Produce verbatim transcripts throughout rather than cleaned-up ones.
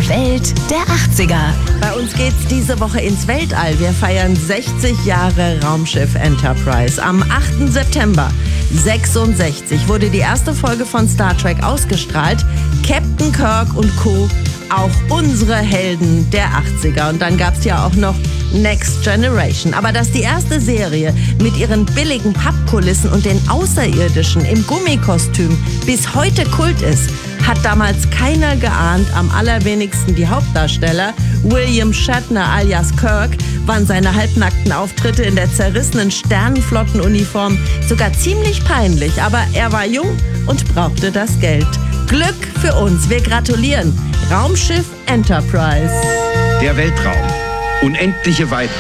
Welt der achtziger. Bei uns geht's diese Woche ins Weltall. Wir feiern sechzig Jahre Raumschiff Enterprise. Am achten September sechsundsechzig wurde die erste Folge von Star Trek ausgestrahlt. Captain Kirk und Co., auch unsere Helden der achtziger. Und dann gab's ja auch noch Next Generation. Aber dass die erste Serie mit ihren billigen Pappkulissen und den Außerirdischen im Gummikostüm bis heute Kult ist, hat damals keiner geahnt, am allerwenigsten die Hauptdarsteller. William Shatner alias Kirk waren seine halbnackten Auftritte in der zerrissenen Sternenflottenuniform sogar ziemlich peinlich. Aber er war jung und brauchte das Geld. Glück für uns, wir gratulieren. Raumschiff Enterprise. Der Weltraum. Unendliche Weiten.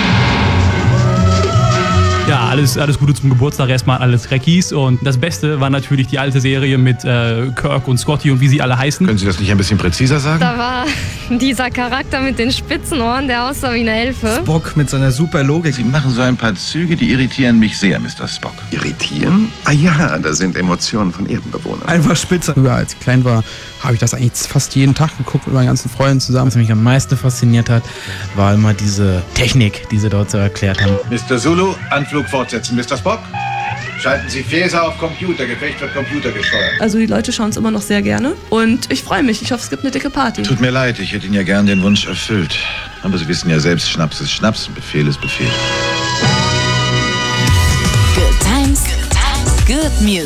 Ja, alles, alles Gute zum Geburtstag, erstmal alles Trekkies. Und das Beste war natürlich die alte Serie mit äh, Kirk und Scotty und wie sie alle heißen. Können Sie das nicht ein bisschen präziser sagen? Da war dieser Charakter mit den spitzen Ohren, der aussah wie eine Elfe. Spock mit seiner super Logik. Sie machen so ein paar Züge, die irritieren mich sehr, Mister Spock. Irritieren? Ah ja, das sind Emotionen von Erdenbewohnern. Einfach spitze. Früher als ich klein war, habe ich das eigentlich fast jeden Tag geguckt mit meinen ganzen Freunden zusammen. Was mich am meisten fasziniert hat, war immer diese Technik, die sie dort so erklärt haben. Mister Zulu, Anflug fortsetzen. Mister Spock, schalten Sie Phaser auf Computer. Gefecht wird Computer gesteuert. Also die Leute schauen es immer noch sehr gerne und ich freue mich. Ich hoffe, es gibt eine dicke Party. Tut mir leid, ich hätte Ihnen ja gern den Wunsch erfüllt. Aber Sie wissen ja selbst, Schnaps ist Schnaps, Befehl ist Befehl. Good times, good times, good music.